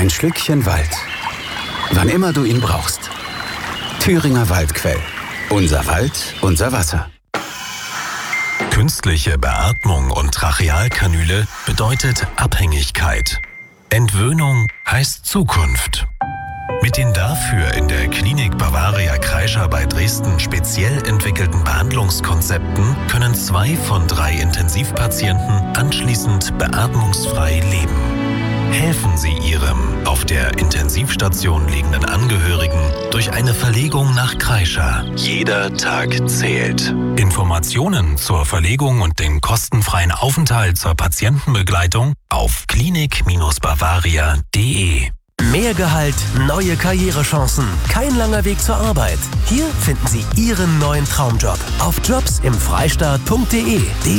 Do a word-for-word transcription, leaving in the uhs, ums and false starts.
Ein Schlückchen Wald. Wann immer du ihn brauchst. Thüringer Waldquell. Unser Wald, unser Wasser. Künstliche Beatmung und Trachealkanüle bedeutet Abhängigkeit. Entwöhnung heißt Zukunft. Mit den dafür in der Klinik Bavaria Kreischer bei Dresden speziell entwickelten Behandlungskonzepten können zwei von drei Intensivpatienten anschließend beatmungsfrei leben. Helfen Sie Ihrem auf der Intensivstation liegenden Angehörigen durch eine Verlegung nach Kreischer. Jeder Tag zählt. Informationen zur Verlegung und den kostenfreien Aufenthalt zur Patientenbegleitung auf klinik Bavaria punkt de. Mehr Gehalt, neue Karrierechancen, kein langer Weg zur Arbeit. Hier finden Sie Ihren neuen Traumjob auf jobs im Freistaat punkt de.